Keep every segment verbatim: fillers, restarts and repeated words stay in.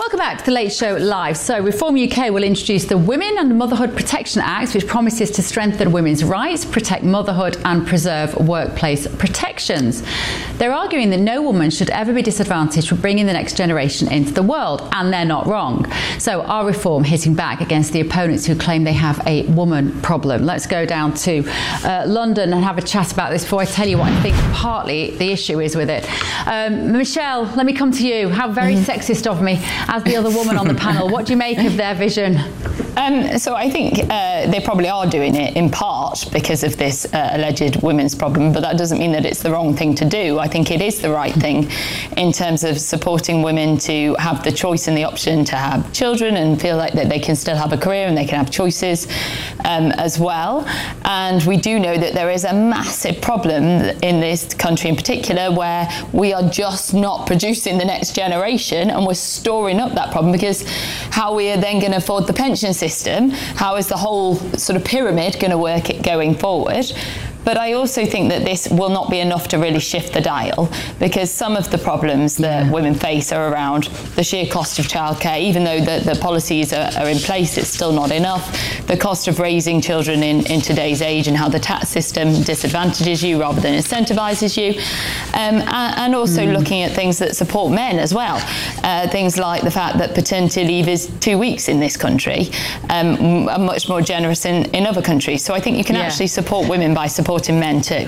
Welcome back to the Late Show Live. So Reform U K will introduce the Women and Motherhood Protection Act, which promises to strengthen women's rights, protect motherhood and preserve workplace protections. They're arguing that no woman should ever be disadvantaged for bringing the next generation into the world, and they're not wrong. So are Reform hitting back against the opponents who claim they have a woman problem? Let's go down to uh, London and have a chat about this before I tell you what I think partly the issue is with it. Um, Michelle, let me come to you. How very mm-hmm. sexist of me as the other woman on the panel. What do you make of their vision? Um, so I think uh, they probably are doing it in part because of this uh, alleged women's problem, but that doesn't mean that it's the wrong thing to do. I think it is the right thing in terms of supporting women to have the choice and the option to have children and feel like that they can still have a career and they can have choices um, as well. And we do know that there is a massive problem in this country in particular where we are just not producing the next generation, and we're storing up that problem because how we are then going to afford the pension system, how is the whole sort of pyramid going to work it going forward? But I also think that this will not be enough to really shift the dial, because some of the problems that women face are around the sheer cost of childcare. Even though the, the policies are, are in place, it's still not enough. The cost of raising children in, in today's age and how the tax system disadvantages you rather than incentivises you. Um, and, and also mm. looking at things that support men as well. Uh, things like the fact that paternity leave is two weeks in this country, um, are much more generous in, in other countries. So I think you can yeah. actually support women by supporting in men too.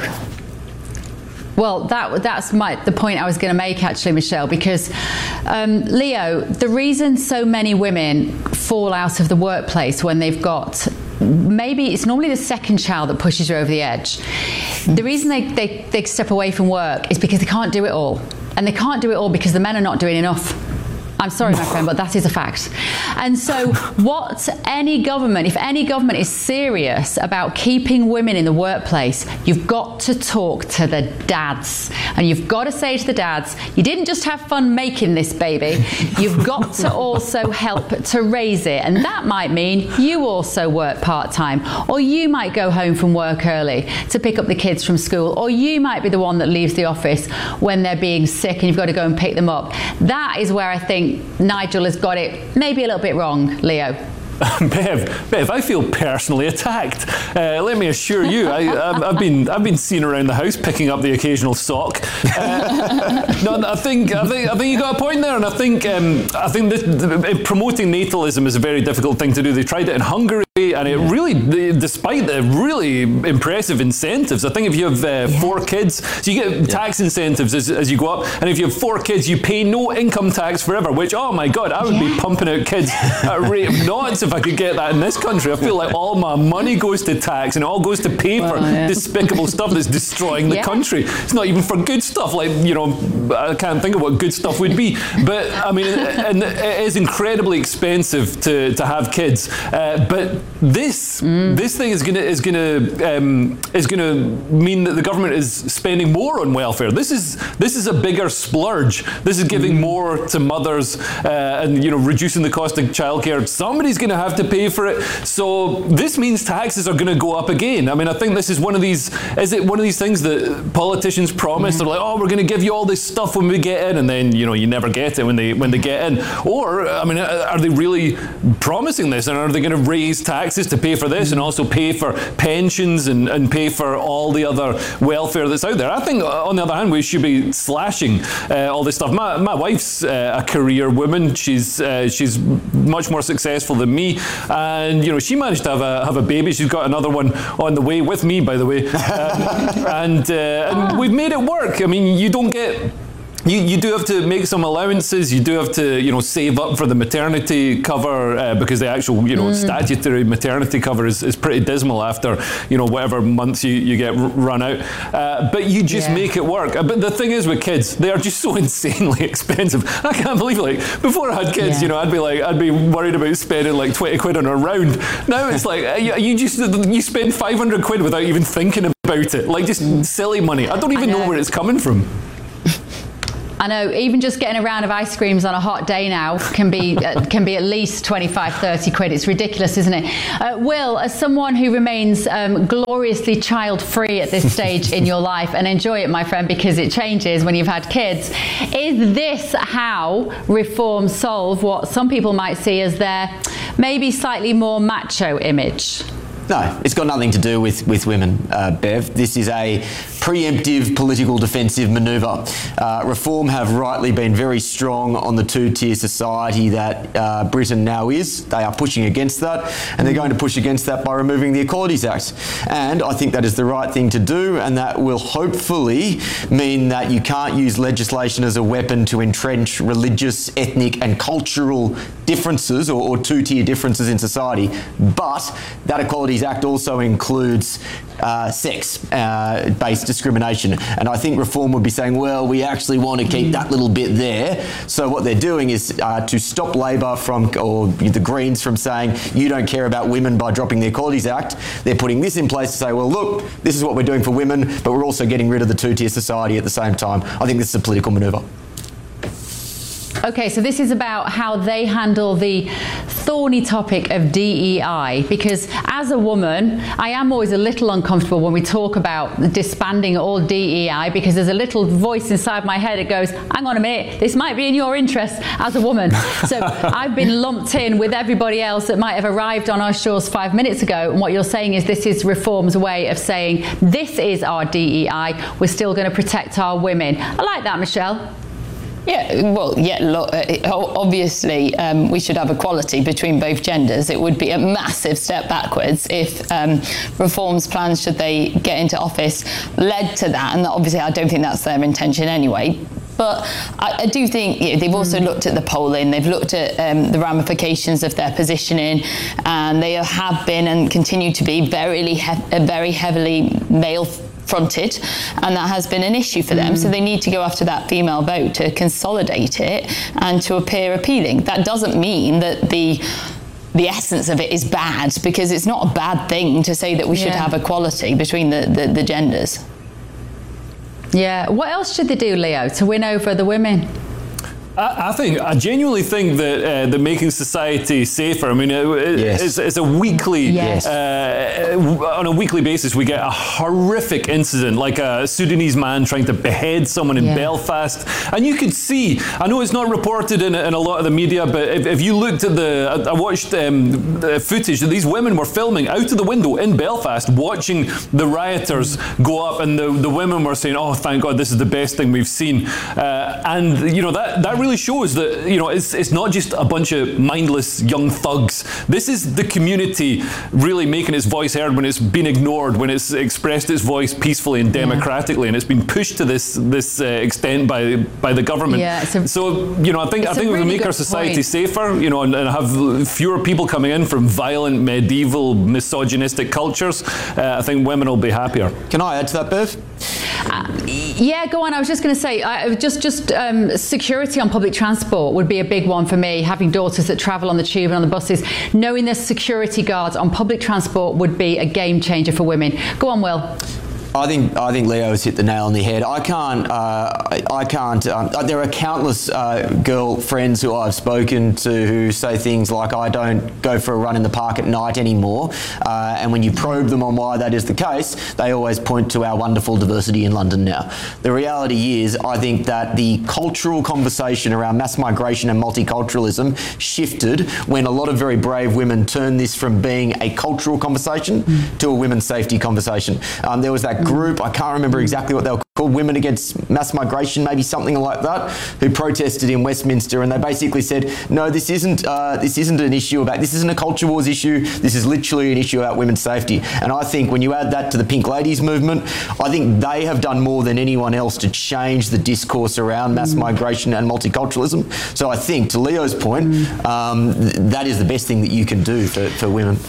Well, that that's my the point I was going to make actually, Michelle, because um, Leo, the reason so many women fall out of the workplace when they've got, maybe it's normally the second child that pushes you over the edge. The reason they, they, they step away from work is because they can't do it all. And they can't do it all because the men are not doing enough. I'm sorry, my friend, but that is a fact. And so what any government, if any government is serious about keeping women in the workplace, you've got to talk to the dads. And you've got to say to the dads, you didn't just have fun making this baby, you've got to also help to raise it. And that might mean you also work part-time, or you might go home from work early to pick up the kids from school, or you might be the one that leaves the office when they're being sick and you've got to go and pick them up. That is where I think Nigel has got it maybe a little bit wrong, Leo. Bev, Bev, I feel personally attacked. Uh, let me assure you, I, I've, I've been I've been seen around the house picking up the occasional sock. Uh, no, I think I think I think you got a point there, and I think um, I think this, the, promoting natalism is a very difficult thing to do. They tried it in Hungary, and it really, despite the really impressive incentives, I think if you have uh, yeah. four kids, so you get tax incentives as, as you go up, and if you have four kids, you pay no income tax forever. Which, oh my God, I would yeah. be pumping out kids at a rate of knots if I could get that in this country. I feel like all my money goes to tax and it all goes to pay for well, yeah. despicable stuff that's destroying the yeah. country. It's not even for good stuff, like, you know, I can't think of what good stuff would be. But I mean, and it is incredibly expensive to, to have kids. Uh, but this mm. this thing is gonna is gonna um, is gonna mean that the government is spending more on welfare. This is this is a bigger splurge. This is giving mm. more to mothers uh, and, you know, reducing the cost of childcare. Somebody's going to have to pay for it. So this means taxes are going to go up again. I mean, I think this is one of these, is it one of these things that politicians promise? Mm-hmm. They're like, oh, we're going to give you all this stuff when we get in, and then, you know, you never get it when they when they get in. Or, I mean, are they really promising this? And are they going to raise taxes to pay for this and also pay for pensions and, and pay for all the other welfare that's out there? I think, on the other hand, we should be slashing uh, all this stuff. My, my wife's uh, a career woman. She's uh, she's much more successful than me, and you know, she managed to have a have a baby. She's got another one on the way with me, by the way, um, and, uh, and we've made it work. I mean, you don't get. You, you do have to make some allowances. You do have to, you know, save up for the maternity cover uh, because the actual, you know, mm. statutory maternity cover is, is pretty dismal after, you know, whatever months you, you get r- run out. Uh, but you just yeah. make it work. Uh, but the thing is with kids, they are just so insanely expensive. I can't believe it. Like, before I had kids, yeah. you know, I'd be like, I'd be worried about spending like twenty quid on a round. Now it's like, uh, you, you just, you spend five hundred quid without even thinking about it. Like, just silly money. I don't even I know. know where it's coming from. I know, even just getting a round of ice creams on a hot day now can be uh, can be at least twenty-five, thirty quid. It's ridiculous, isn't it? Uh, Will, as someone who remains um, gloriously child-free at this stage in your life, and enjoy it, my friend, because it changes when you've had kids, is this how reforms solve what some people might see as their maybe slightly more macho image? No, it's got nothing to do with, with women, uh, Bev. This is a preemptive political defensive manoeuvre. Uh, Reform have rightly been very strong on the two-tier society that uh, Britain now is. They are pushing against that, and they're going to push against that by removing the Equalities Act. And I think that is the right thing to do, and that will hopefully mean that you can't use legislation as a weapon to entrench religious, ethnic and cultural differences or, or two-tier differences in society. But that Equalities Act also includes uh, sex-based uh, discrimination, and I think Reform would be saying, well, we actually want to keep that little bit there. So what they're doing is uh, to stop Labor from, or the Greens from saying you don't care about women by dropping the Equalities Act. They're putting this in place to say, well, look, this is what we're doing for women, but we're also getting rid of the two-tier society at the same time. I think this is a political manoeuvre. Okay, so this is about how they handle the thorny topic of D E I, because as a woman, I am always a little uncomfortable when we talk about disbanding all D E I, because there's a little voice inside my head that goes, hang on a minute, this might be in your interest as a woman. So I've been lumped in with everybody else that might have arrived on our shores five minutes ago, and what you're saying is this is Reform's way of saying this is our D E I, we're still going to protect our women. I like that, Michelle. Yeah, well, yeah, look, obviously um, we should have equality between both genders. It would be a massive step backwards if um, Reform's plans, should they get into office, led to that. And obviously I don't think that's their intention anyway. But I, I do think, you know, they've also mm. looked at the polling, they've looked at um, the ramifications of their positioning, and they have been and continue to be very, he- very heavily male fronted, and that has been an issue for them. Mm. So they need to go after that female vote to consolidate it and to appear appealing. That doesn't mean that the the essence of it is bad, because it's not a bad thing to say that we yeah. should have equality between the, the, the genders. Yeah. What else should they do, Leo, to win over the women? I, I think, I genuinely think that uh, that making society safer, I mean, it, it, yes. it's, it's a weekly, yes. uh, on a weekly basis, we get a horrific incident, like a Sudanese man trying to behead someone in yeah. Belfast. And you could see, I know it's not reported in, in a lot of the media, but if, if you looked at the, I, I watched um, the footage that these women were filming out of the window in Belfast, watching the rioters go up, and the, the women were saying, oh, thank God, this is the best thing we've seen. Uh, and, you know, that, that really shows that, you know, it's it's not just a bunch of mindless young thugs. This is the community really making its voice heard when it's been ignored, when it's expressed its voice peacefully and democratically, yeah. and it's been pushed to this this uh, extent by by the government. Yeah, a, so, you know, I think I think we really make our society point. safer, you know, and, and have fewer people coming in from violent, medieval, misogynistic cultures. Uh, I think women will be happier. Can I add to that, Bev? Uh, yeah, go on. I was just going to say, uh, just just um, security on public transport would be a big one for me. Having daughters that travel on the tube and on the buses, knowing there's security guards on public transport would be a game changer for women. Go on, Will. I think I think Leo has hit the nail on the head. I can't. Uh, I, I can't. Um, there are countless uh, girl friends who I've spoken to who say things like, "I don't go for a run in the park at night anymore." Uh, and when you probe them on why that is the case, they always point to our wonderful diversity in London now. The reality is, I think that the cultural conversation around mass migration and multiculturalism shifted when a lot of very brave women turned this from being a cultural conversation mm. to a women's safety conversation. Um, there was that group, I can't remember exactly what they were called, Women Against Mass Migration, maybe something like that, who protested in Westminster, and they basically said, no, this isn't uh, this isn't an issue about, this isn't a culture wars issue, this is literally an issue about women's safety. And I think when you add that to the Pink Ladies movement, I think they have done more than anyone else to change the discourse around mass mm. migration and multiculturalism. So I think, to Leo's point, mm. um, th- that is the best thing that you can do for, for women.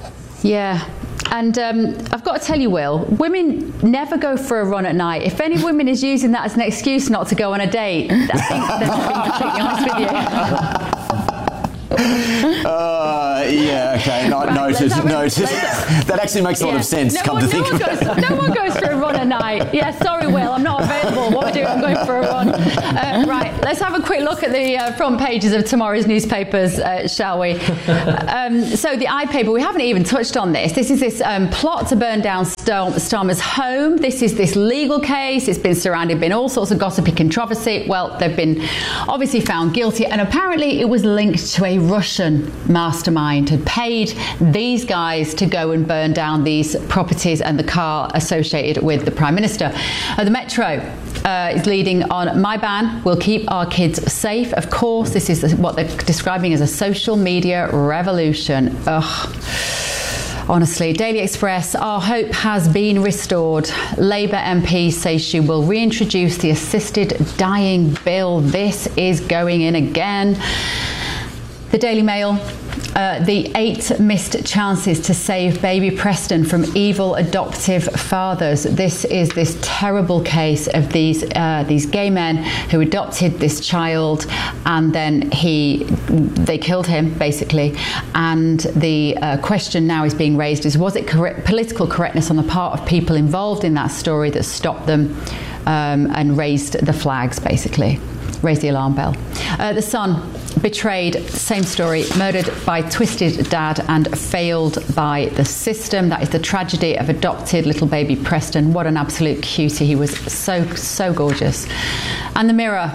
Yeah. And um, I've got to tell you, Will, women never go for a run at night. If any woman is using that as an excuse not to go on a date, I think they're not being completely honest with you. Uh, yeah, okay, no, Right, noted, let's have a- noted. let's- That actually makes a lot Yeah. of sense, no come one, to think no one about goes, it. No one goes for a run at night. Yeah, sorry, Will, I'm not available. What do I do? I'm going for a run. Uh, right, let's have a quick look at the uh, front pages of tomorrow's newspapers, uh, shall we? um, so the iPaper, we haven't even touched on this. This is this um, plot to burn down Star- Starmer's home. This is this legal case. It's been surrounded, been all sorts of gossipy controversy. Well, they've been obviously found guilty, and apparently it was linked to a Russian mastermind had paid these guys to go and burn down these properties and the car associated with the Prime Minister. Uh, the Metro uh, is leading on My Ban will keep our kids safe. Of course, this is what they're describing as a social media revolution. Ugh. Honestly, Daily Express, our hope has been restored. Labour M P says she will reintroduce the assisted dying bill. This is going in again. The Daily Mail, uh, the eight missed chances to save baby Preston from evil adoptive fathers. This is this terrible case of these uh, these gay men who adopted this child, and then he they killed him basically. And the uh, question now is being raised: is was it correct, political correctness on the part of people involved in that story that stopped them um, and raised the flags, basically? Raised the alarm bell. Uh, the Sun, betrayed, same story, murdered by twisted dad and failed by the system. That is the tragedy of adopted little baby Preston. What an absolute cutie. He was so, so gorgeous. And the Mirror,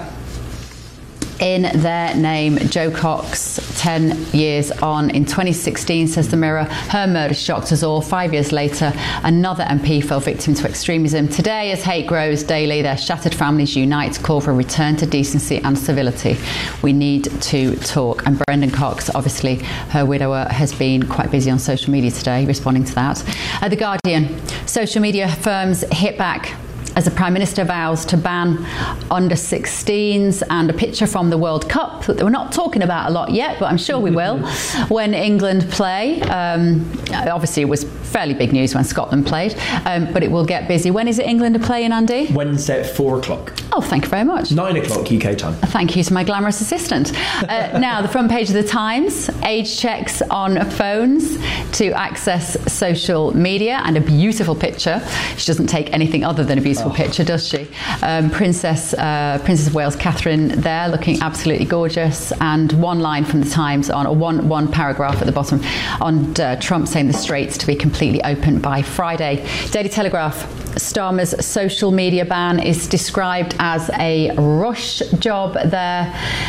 in their name, Jo Cox, ten years on. In twenty sixteen, says the Mirror, her murder shocked us all. Five years later, another M P fell victim to extremism. Today, as hate grows daily, their shattered families unite to call for a return to decency and civility. We need to talk. And Brendan Cox, obviously, her widower, has been quite busy on social media today, responding to that. Uh, the Guardian, social media firms hit back as the Prime Minister vows to ban under sixteens, and a picture from the World Cup that we're not talking about a lot yet, but I'm sure we will when England play. Um, obviously, it was fairly big news when Scotland played, um, but it will get busy. When is it England are playing, Andy? Wednesday at four o'clock. Oh, thank you very much. Nine o'clock U K time. Thank you to my glamorous assistant. Uh, now, the front page of the Times, age checks on phones to access social media, and a beautiful picture. She doesn't take anything other than a beautiful oh. picture, does she? Um, Princess uh, Princess of Wales Catherine there, looking absolutely gorgeous. And one line from the Times on, or one, one paragraph at the bottom, on uh, Trump saying the Straits to be completely open by Friday. Daily Telegraph, Starmer's social media ban is described as a rush job there,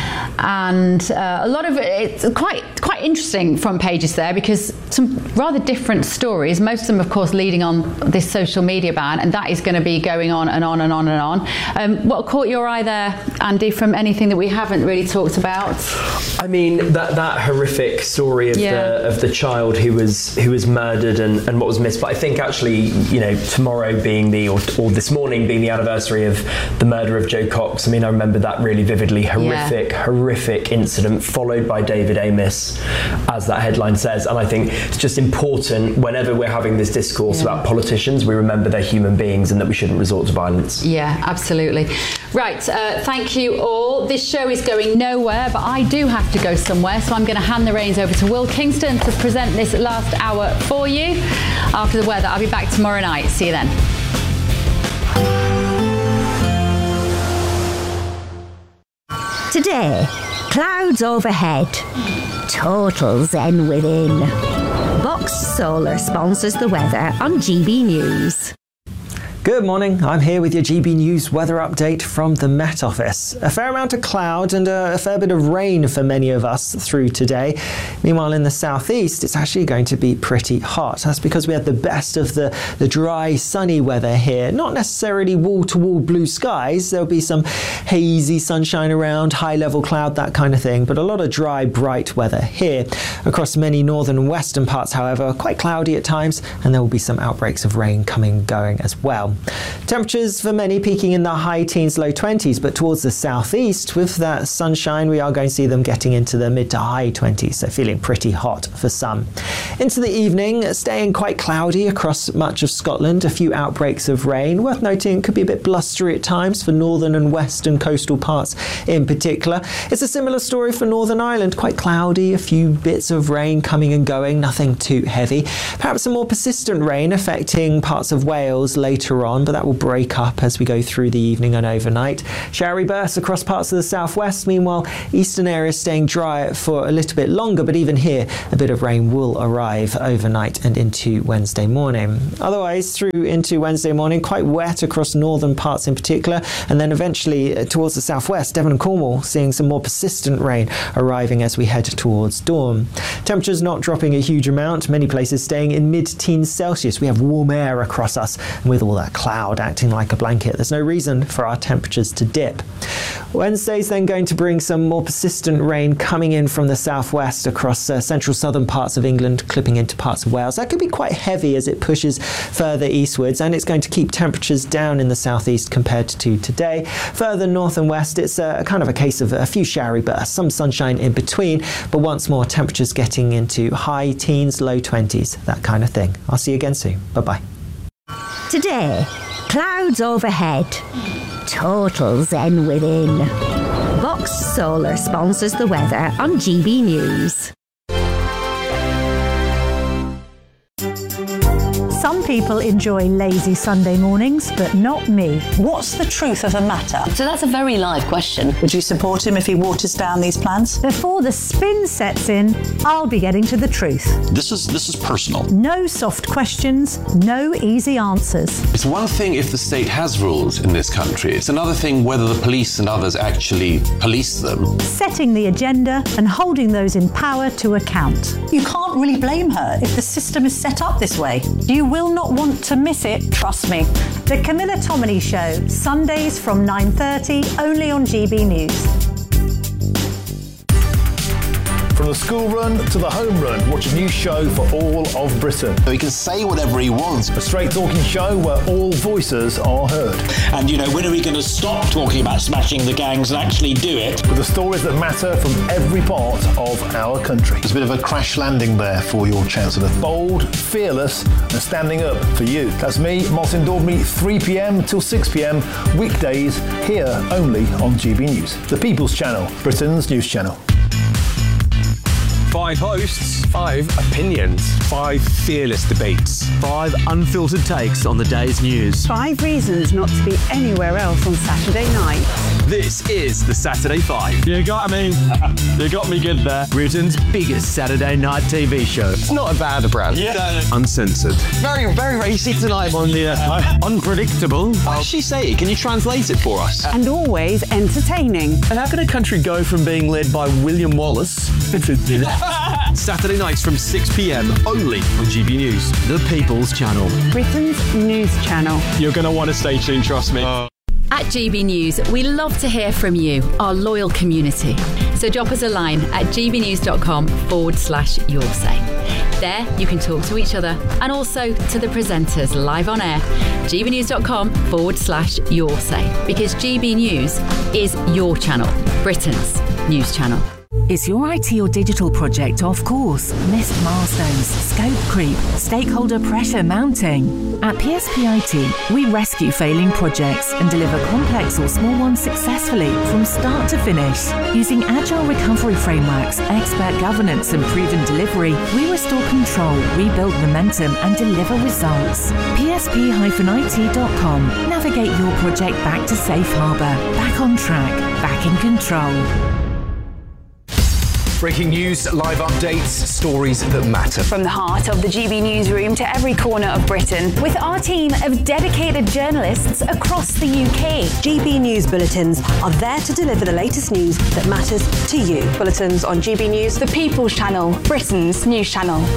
and uh, a lot of it, it's quite quite interesting front pages there, because some rather different stories, most of them of course leading on this social media ban, and that is going to be going on and on and on and on. Um, what caught your eye there, Andy, from anything that we haven't really talked about? I mean, that that horrific story of Yeah. the of the child who was who was murdered and, and what was missed. But I think actually, you know, tomorrow being the or, or this morning being the anniversary of the murder of Jo Cox. I mean, I remember that really vividly. Horrific, yeah. horrific incident followed by David Amess, as that headline says. And I think it's just important whenever we're having this discourse yeah. about politicians, we remember they're human beings and that we shouldn't resort to violence. Yeah, absolutely. Right, uh, thank you all. This show is going nowhere, but I do have to go somewhere, so I'm going to hand the reins over to Will Kingston to present this last hour for you. After the weather, I'll be back tomorrow night. See you then. Today, clouds overhead, total zen within. Box Solar sponsors the weather on G B News. Good morning, I'm here with your G B News weather update from the Met Office. A fair amount of cloud and a, a fair bit of rain for many of us through today. Meanwhile, in the southeast, it's actually going to be pretty hot. That's because we had the best of the, the dry, sunny weather here. Not necessarily wall-to-wall blue skies. There'll be some hazy sunshine around, high-level cloud, that kind of thing, but a lot of dry, bright weather here. Across many northern and western parts, however, quite cloudy at times, and there will be some outbreaks of rain coming and going as well. storm. Temperatures for many peaking in the high teens, low twenties, but towards the southeast, with that sunshine, we are going to see them getting into the mid to high twenties, so feeling pretty hot for some. Into the evening, staying quite cloudy across much of Scotland, a few outbreaks of rain. Worth noting, it could be a bit blustery at times for northern and western coastal parts in particular. It's a similar story for Northern Ireland, quite cloudy, a few bits of rain coming and going, nothing too heavy. Perhaps some more persistent rain affecting parts of Wales later on, but that will break up as we go through the evening and overnight. Showery bursts across parts of the southwest. Meanwhile, eastern areas staying dry for a little bit longer, but even here, a bit of rain will arrive overnight and into Wednesday morning. Otherwise, through into Wednesday morning, quite wet across northern parts in particular, and then eventually towards the southwest, Devon and Cornwall, seeing some more persistent rain arriving as we head towards dawn. Temperatures not dropping a huge amount, many places staying in mid-teens Celsius. We have warm air across us, and with all that cloud acting like a blanket, there's no reason for our temperatures to dip. Wednesday's then going to bring some more persistent rain coming in from the southwest across uh, central southern parts of England, clipping into parts of Wales. That could be quite heavy as it pushes further eastwards, and it's going to keep temperatures down in the southeast compared to today. Further north and west, it's a, kind of a case of a few showery bursts, some sunshine in between, but once more temperatures getting into high teens, low twenties, that kind of thing. I'll see you again soon. Bye-bye. Today, clouds overhead, total zen within. Box Solar sponsors the weather on G B News. Some people enjoy lazy Sunday mornings, but not me. What's the truth of the matter? So that's a very live question. Would you support him if he waters down these plans? Before the spin sets in, I'll be getting to the truth. This is this is personal. No soft questions, no easy answers. It's one thing if the state has rules in this country. It's another thing whether the police and others actually police them. Setting the agenda and holding those in power to account. You can't really blame her if the system is set up this way. You will not want to miss it, trust me. The Camilla Tominey Show, Sundays from nine thirty, only on G B News. From the school run to the home run, watch a new show for all of Britain. He can say whatever he wants. A straight talking show where all voices are heard. And, you know, when are we going to stop talking about smashing the gangs and actually do it? With the stories that matter from every part of our country. There's a bit of a crash landing there for your Chancellor. Bold, fearless, and standing up for you. That's me, Martin Daubney, three p.m. till six p.m. weekdays, here only on G B News. The People's Channel, Britain's news channel. Five hosts, five opinions, five fearless debates, five unfiltered takes on the day's news. Five reasons not to be anywhere else on Saturday night. This is the Saturday Five. You got me. You got me good there. Britain's biggest Saturday night T V show. It's not a bad brand. Yeah. Uncensored. Very, very racy tonight. On the uh, unpredictable. What does she say? Can you translate it for us? And always entertaining. And how can a country go from being led by William Wallace Saturday nights from six p.m. only on G B News. The People's Channel. Britain's news channel. You're going to want to stay tuned, trust me. Uh. At G B News, we love to hear from you, our loyal community. So drop us a line at gbnews.com forward slash your say. There you can talk to each other and also to the presenters live on air. gbnews.com forward slash your say. Because G B News is your channel, Britain's news channel. Is your I T or digital project off course? Missed milestones, scope creep, stakeholder pressure mounting? At P S P I T, we rescue failing projects and deliver complex or small ones successfully from start to finish. Using agile recovery frameworks, expert governance and proven delivery, we restore control, rebuild momentum and deliver results. P S P I T dot com. Navigate your project back to safe harbour, back on track, back in control. Breaking news, live updates, stories that matter. From the heart of the G B newsroom to every corner of Britain, with our team of dedicated journalists across the U K. G B News Bulletins are there to deliver the latest news that matters to you. Bulletins on G B News, the People's Channel, Britain's news channel.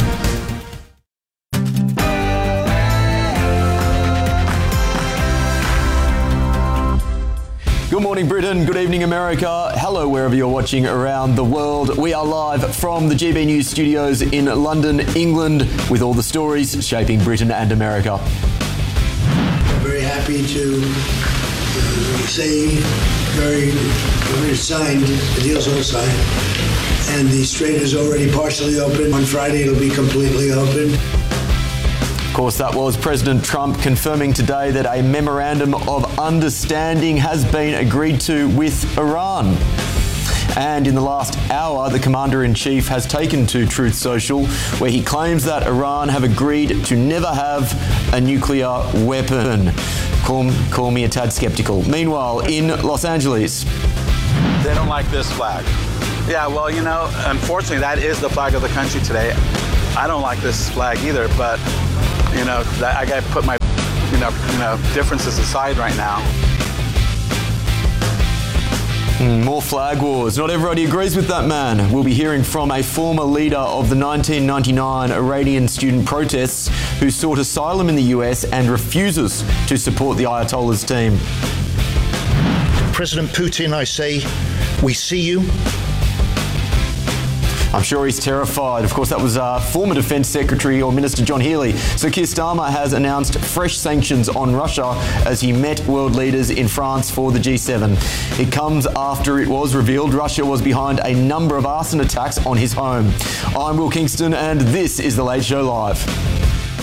Good morning, Britain. Good evening, America. Hello, wherever you're watching around the world. We are live from the G B News studios in London, England, with all the stories shaping Britain and America. happy to uh, say very, very signed, the deal's all signed, and the strait is already partially open. On Friday, it'll be completely open. Of course, that was President Trump confirming today that a memorandum of understanding has been agreed to with Iran. And in the last hour, the Commander-in-Chief has taken to Truth Social, where he claims that Iran have agreed to never have a nuclear weapon. Call, call me a tad skeptical. Meanwhile, in Los Angeles. They don't like this flag. Yeah, well, you know, unfortunately, that is the flag of the country today. I don't like this flag either, but, you know, I got to put my, you know, you know, differences aside right now. Mm, more flag wars. Not everybody agrees with that man. We'll be hearing from a former leader of the nineteen ninety-nine Iranian student protests who sought asylum in the U S and refuses to support the Ayatollah's team. President Putin, I say, we see you. I'm sure he's terrified. Of course, that was uh, former Defence Secretary or Minister John Healey. So Keir Starmer has announced fresh sanctions on Russia as he met world leaders in France for the G seven. It comes after it was revealed Russia was behind a number of arson attacks on his home. I'm Will Kingston, and this is The Late Show Live.